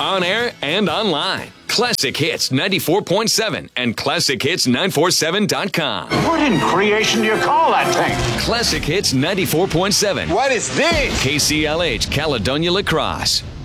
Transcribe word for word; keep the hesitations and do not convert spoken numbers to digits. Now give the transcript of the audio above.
on air and online. Classic Hits ninety-four point seven and classic hits nine four seven dot com. What in creation do you call that thing? Classic Hits ninety-four point seven. What is this? K C L H Caledonia La Crosse.